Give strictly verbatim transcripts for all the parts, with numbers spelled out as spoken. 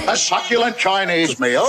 A succulent Chinese meal.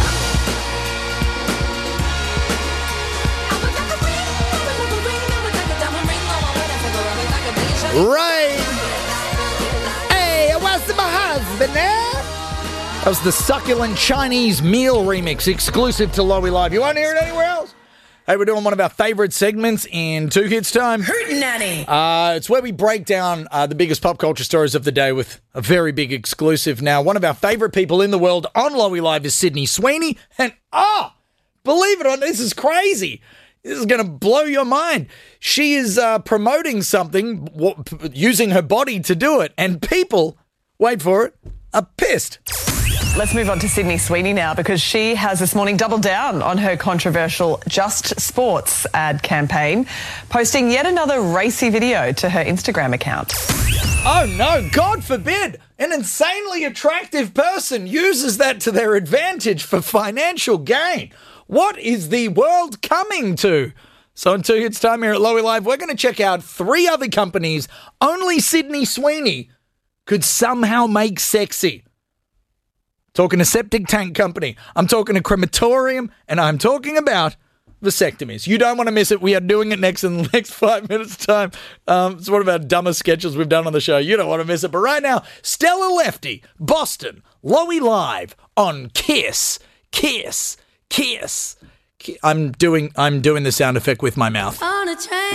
Right. Hey, what's my husband now? That was the Succulent Chinese Meal remix, exclusive to Lowy Live. You won't hear it anywhere else. Hey, we're doing one of our favourite segments in Two Hits Time. Hootenanny. Uh, it's where we break down uh, the biggest pop culture stories of the day with a very big exclusive. Now, one of our favourite people in the world on Lowy Live is Sydney Sweeney. And, oh, believe it or not, this is crazy. This is going to blow your mind. She is uh, promoting something, w- using her body to do it. And people, wait for it, are pissed. Let's move on to Sydney Sweeney now, because she has this morning doubled down on her controversial Just Sports ad campaign, posting yet another racy video to her Instagram account. Oh no, God forbid, an insanely attractive person uses that to their advantage for financial gain. What is the world coming to? So in Two Hits Time here at Lowy Live, we're going to check out three other companies only Sydney Sweeney could somehow make sexy. Talking a septic tank company, I'm talking a crematorium, and I'm talking about vasectomies. You don't want to miss it. We are doing it next in the next five minutes' time. Um, it's one of our dumbest sketches we've done on the show. You don't want to miss it. But right now, Stella Lefty, Boston, Lowy Live on Kiss, Kiss, Kiss. I'm doing I'm doing the sound effect with my mouth. On a train.